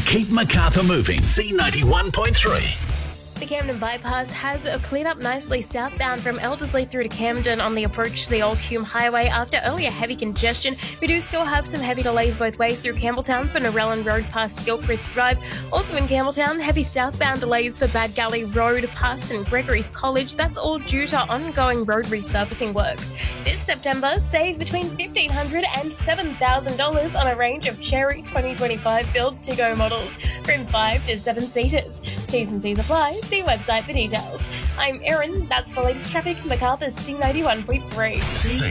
Keep Macarthur moving. C91.3. The Camden Bypass has cleared up nicely southbound from Elderslie through to Camden on the approach to the Old Hume Highway after earlier heavy congestion. We do still have some heavy delays both ways through Campbelltown for Narellan Road past Gilchrist Drive. Also in Campbelltown, heavy southbound delays for Bad Galley Road past St Gregory's College. That's all due to ongoing road resurfacing works. This September, save between $1,500 and $7,000 on a range of Cherry 2025 build-to-go models from 5 to 7 seaters. T's and C's apply. See website for details. I'm Erin. That's the latest traffic. Macarthur's C91.3.